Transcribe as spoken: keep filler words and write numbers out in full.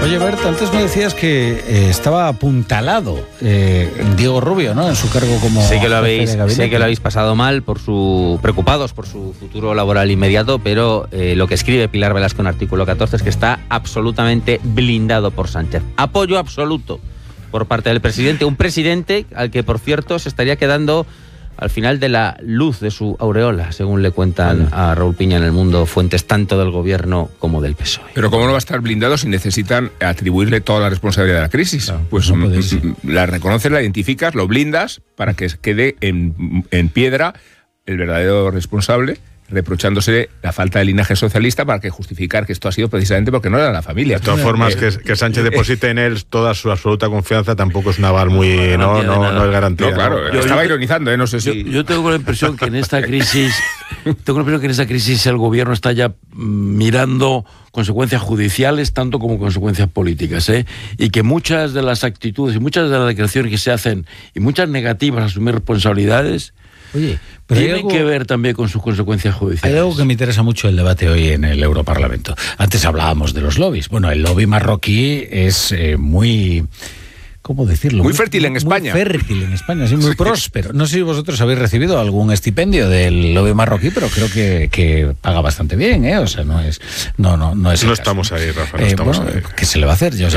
Oye, Berta, antes me decías que eh, estaba apuntalado eh, Diego Rubio, ¿no? En su cargo como sé que lo jefe habéis, de gabinete. sé que lo habéis pasado mal, por su preocupados por su futuro laboral inmediato, pero eh, lo que escribe Pilar Velasco en artículo catorce es que está absolutamente blindado por Sánchez. Apoyo absoluto por parte del presidente, un presidente al que, por cierto, se estaría quedando al final de la luz de su aureola, según le cuentan a Raúl Piña en El Mundo fuentes tanto del gobierno como del P S O E. Pero ¿cómo no va a estar blindado si necesitan atribuirle toda la responsabilidad de la crisis? Claro, pues no m- la reconoces, la identificas, lo blindas para que quede en, en piedra el verdadero responsable, reprochándose la falta de linaje socialista para que justificar que esto ha sido precisamente porque no era la familia. De todas formas, eh, que, que Sánchez deposite en él toda su absoluta confianza tampoco es un aval muy... No, no, no, no es garantía. No, claro, ¿no? yo, estaba yo, ironizando, ¿eh? No sé si... Yo, yo tengo la impresión que en esta crisis, tengo la impresión que en esta crisis el gobierno está ya mirando consecuencias judiciales tanto como consecuencias políticas, ¿eh? Y que muchas de las actitudes y muchas de las declaraciones que se hacen y muchas negativas a asumir responsabilidades, Oye, pero tienen algo, que ver también con sus consecuencias judiciales. Hay algo que me interesa mucho el debate hoy en el Europarlamento. Antes hablábamos de los lobbies. Bueno, el lobby marroquí es eh, muy... ¿Cómo decirlo? Muy, muy fértil en España. Muy fértil en España, sí, muy sí. próspero. No sé si vosotros habéis recibido algún estipendio del lobby marroquí, pero creo que, que paga bastante bien, ¿eh? O sea, no es... No, no, no es No estamos ahí, Rafa, no eh, estamos bueno, ahí. ¿qué se le va a hacer? Yo, o sea,